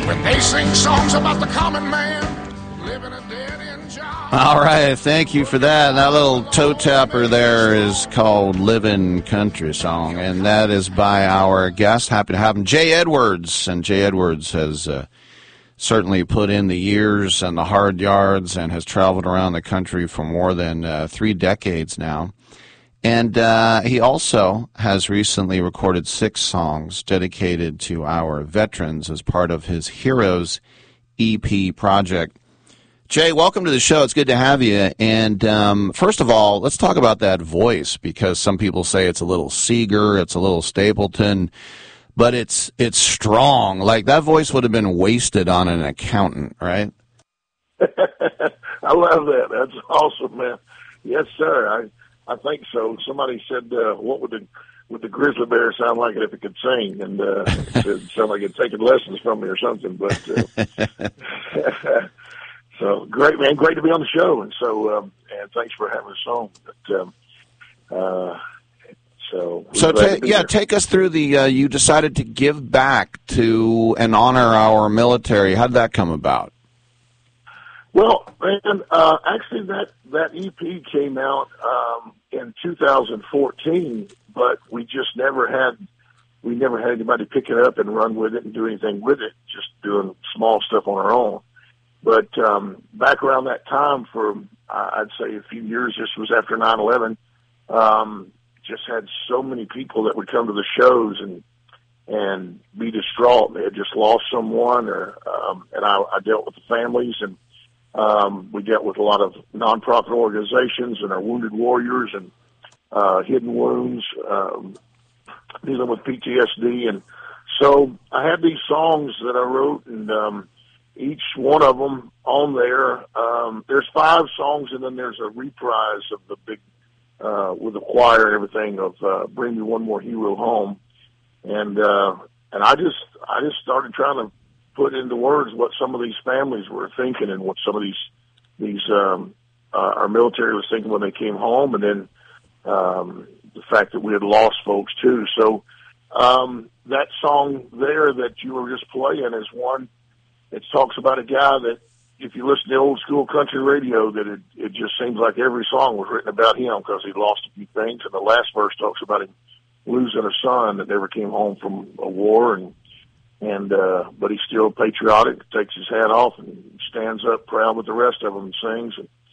when they sing songs about the common man living a dead-end job. All right, thank you for that. That little toe tapper there is called Livin' Country Song, and that is by our guest. Happy to have him, Jay Edwards. And Jay Edwards has certainly put in the years and the hard yards and has traveled around the country for more than 3 decades now. And he also has recently recorded 6 songs dedicated to our veterans as part of his Heroes EP project. Jay, welcome to the show. It's good to have you. And first of all, let's talk about that voice, because some people say it's a little Seeger, it's a little Stapleton, but it's strong. Like, that voice would have been wasted on an accountant, right? I love that. That's awesome, man. Yes, sir. I think so. Somebody said, what would the grizzly bear sound like if it could sing? And it sounded like it taking lessons from me or something. But so great, man. Great to be on the show. And so, and thanks for having us on. But, take us through the, you decided to give back to and honor our military. How did that come about? Well, man, actually that EP came out in 2014, but we never had anybody pick it up and run with it and do anything with it, just doing small stuff on our own. But back around that time, for I'd say a few years, this was after 9/11, just had so many people that would come to the shows and be distraught. They had just lost someone, and I dealt with the families, and we dealt with a lot of nonprofit organizations and our wounded warriors and hidden wounds, dealing with PTSD. And so I had these songs that I wrote, and each one of them on there, there's 5 songs, and then there's a reprise of the big, with the choir and everything, of Bring Me One More Hero Home. And I just started trying to put into words what some of these families were thinking and what some of these our military was thinking when they came home, and then the fact that we had lost folks too. So that song there that you were just playing is one. It talks about a guy that, if you listen to old school country radio, that it just seems like every song was written about him because he lost a few things. And the last verse talks about him losing a son that never came home from a war, but he's still patriotic, takes his hat off and stands up proud with the rest of them and sings.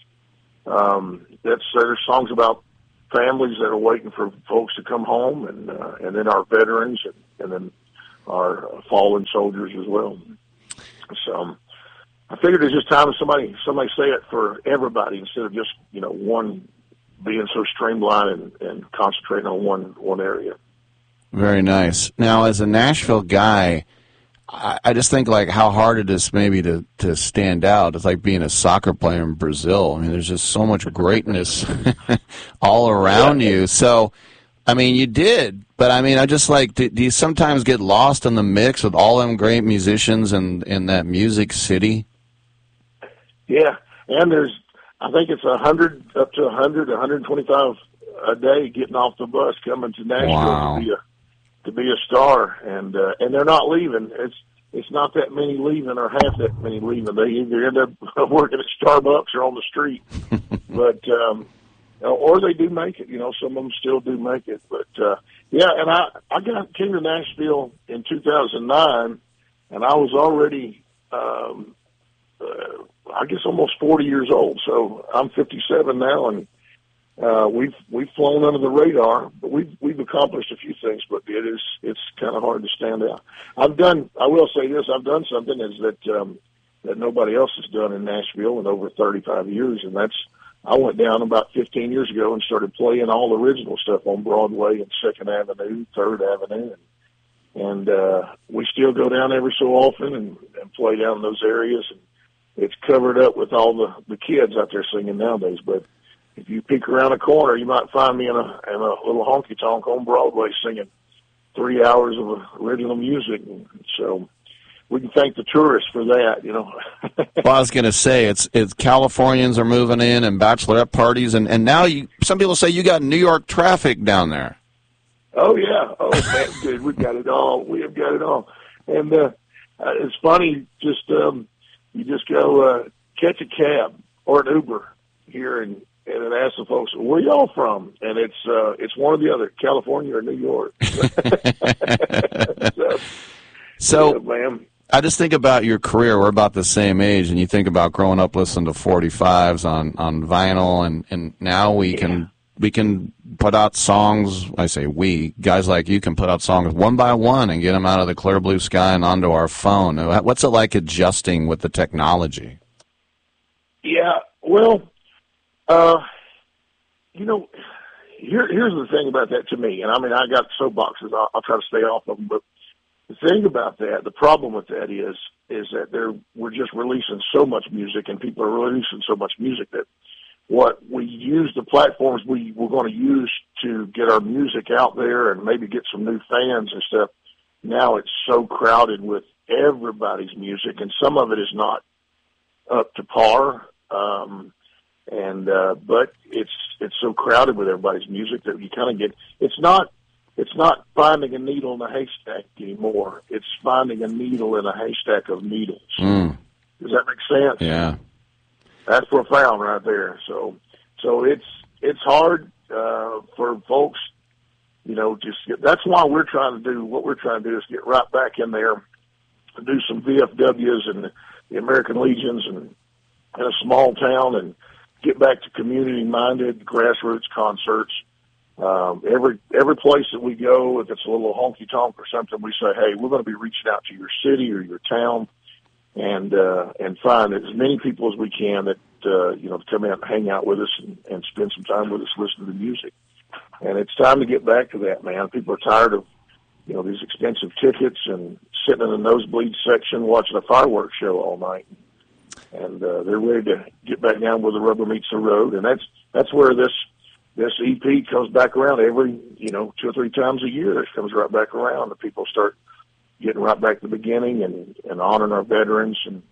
And there's songs about families that are waiting for folks to come home, and then our veterans, and then our fallen soldiers as well. So I figured it's just time to somebody say it for everybody instead of just, one being so streamlined and concentrating on one area. Very nice. Now, as a Nashville guy, I just think, like, how hard it is maybe to stand out. It's like being a soccer player in Brazil. I mean, there's just so much greatness all around you. So, I mean, you did, but I mean, I just like, do you sometimes get lost in the mix with all them great musicians in that music city? Yeah, and I think it's 100, up to 125 a day getting off the bus coming to Nashville. Wow. To be a star, and they're not leaving. It's not that many leaving or half that many leaving. They either end up working at Starbucks or on the street, but or they do make it. Some of them still do make it. But and I came to Nashville in 2009, and I was already I guess almost 40 years old. So I'm 57 now, and we've flown under the radar, but we've accomplished a few things, but it's kind of hard to stand out. I will say this, I've done something that nobody else has done in Nashville in over 35 years, and I went down about 15 years ago and started playing all original stuff on Broadway and 2nd Avenue, 3rd Avenue, and we still go down every so often and play down in those areas, and it's covered up with all the kids out there singing nowadays, but if you peek around a corner, you might find me in a little honky-tonk on Broadway singing 3 hours of original music. So we can thank the tourists for that, Well, I was going to say, it's Californians are moving in and bachelorette parties, and now some people say you got New York traffic down there. Oh, yeah. Oh, man, dude, we've got it all. We have got it all. And it's funny. Just you just go catch a cab or an Uber here and then ask the folks, where y'all from? And it's one or the other, California or New York. So yeah, man. I just think about your career. We're about the same age, and you think about growing up listening to 45s on vinyl, and now we can put out songs. I say we, guys like you can put out songs one by one and get them out of the clear blue sky and onto our phone. What's it like adjusting with the technology? Yeah, well, here's the thing about that to me, and I mean, I got soapboxes. I'll try to stay off of them, but the thing about that, the problem with that is that we're just releasing so much music, and people are releasing so much music that what we use, the platforms we're going to use to get our music out there and maybe get some new fans and stuff, now it's so crowded with everybody's music, and some of it is not up to par. But it's so crowded with everybody's music that you kind of get, it's not finding a needle in a haystack anymore. It's finding a needle in a haystack of needles. Does that make sense? Yeah. That's profound right there. So it's hard, for folks, that's why what we're trying to do is get right back in there and do some VFWs and the American Legions and in a small town and get back to community-minded grassroots concerts. Every place that we go, if it's a little honky-tonk or something, we say, hey, we're going to be reaching out to your city or your town and find as many people as we can that, to come out and hang out with us and spend some time with us listening to music. And it's time to get back to that, man. People are tired of, these expensive tickets and sitting in the nosebleed section watching a fireworks show all night. And they're ready to get back down where the rubber meets the road. And that's where this EP comes back around every, 2 or 3 times a year. It comes right back around. The people start getting right back to the beginning and honoring our veterans and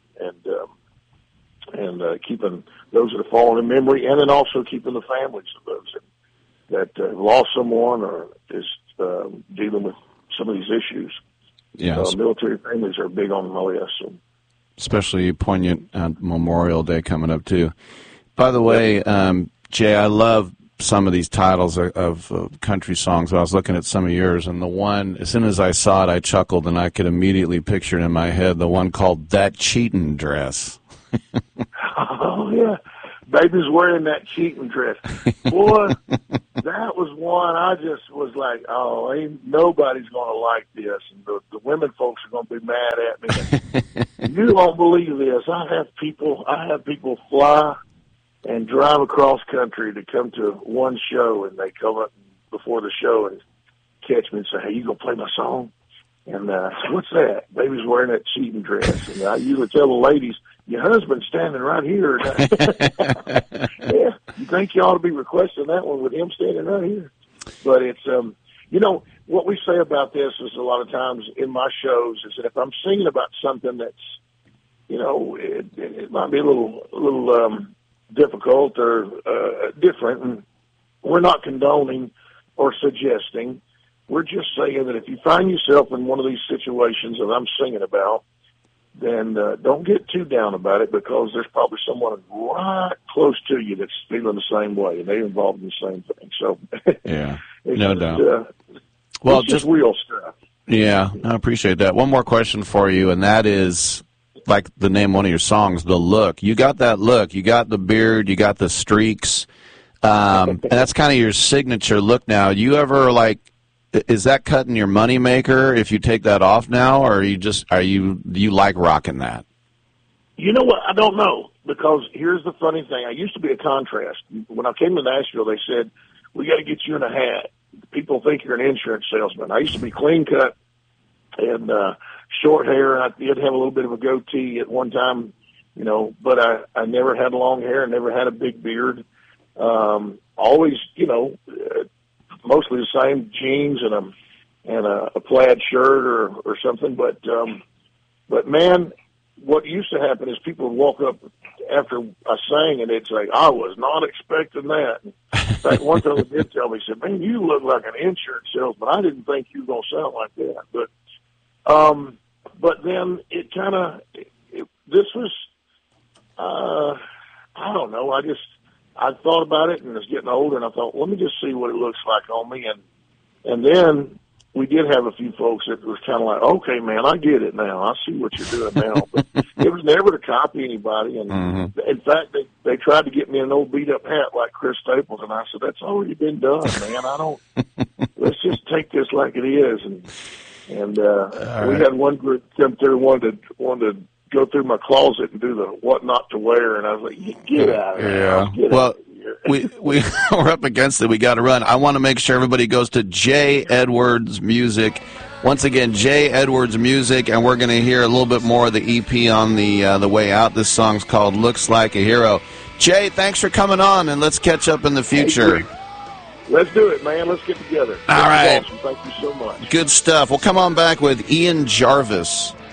keeping those that have fallen in memory, and then also keeping the families of those that have lost someone or is dealing with some of these issues. Yeah, military families are big on the list. So. Especially poignant Memorial Day coming up too. By the way, Jay, I love some of these titles of country songs. I was looking at some of yours, and the one, as soon as I saw it, I chuckled, and I could immediately picture it in my head, the one called That Cheatin' Dress. Oh, yeah. Baby's wearing that cheating dress. Boy, that was one I just was like, oh, ain't nobody's going to like this. And the women folks are going to be mad at me. You won't believe this. I have people fly and drive across country to come to one show, and they come up before the show and catch me and say, hey, you going to play my song? And I say, what's that? Baby's wearing that cheating dress. And I usually tell the ladies, your husband's standing right here. Yeah, you think you ought to be requesting that one with him standing right here? But it's, what we say about this is a lot of times in my shows is that if I'm singing about something that's, it might be a little difficult or different, and we're not condoning or suggesting. We're just saying that if you find yourself in one of these situations that I'm singing about, then don't get too down about it, because there's probably someone right close to you that's feeling the same way, and they're involved in the same thing. So, yeah, no doubt. Well, just real stuff. Yeah, I appreciate that. One more question for you, and that is, like the name of one of your songs, The Look. You got that look. You got the beard. You got the streaks. And that's kind of your signature look now. You ever, is that cutting your moneymaker if you take that off now, or do you like rocking that? You know what? I don't know, because here's the funny thing. I used to be a contrast. When I came to Nashville, they said, we got to get you in a hat. People think you're an insurance salesman. I used to be clean cut and short hair. I did have a little bit of a goatee at one time, but I never had long hair. I never had a big beard. Always, mostly the same jeans and a plaid shirt or something. But man, what used to happen is people would walk up after I sang and they'd say, I was not expecting that. In fact, one time they did tell me, he said, man, you look like an insurance salesman. I didn't think you were going to sound like that. But but then it kind of, this was, I don't know. I thought about it and was getting older, and I thought, let me just see what it looks like on me. And then we did have a few folks that was kind of like, okay, man, I get it now. I see what you're doing now. But it was never to copy anybody. And in fact, they tried to get me an old beat up hat like Chris Staples. And I said, that's already been done, man. Let's just take this like it is. And we had one group come through, wanted to go through my closet and do the what not to wear. And I was like, get out of here. Yeah. Well, we're up against it. We got to run. I want to make sure everybody goes to Jay Edwards Music. Once again, Jay Edwards Music, and we're going to hear a little bit more of the EP on the way out. This song's called Looks Like a Hero. Jay, thanks for coming on, and let's catch up in the future. Hey, let's do it, man. Let's get together. All right. Awesome. Thank you so much. Good stuff. We'll come on back with Ian Jarvis.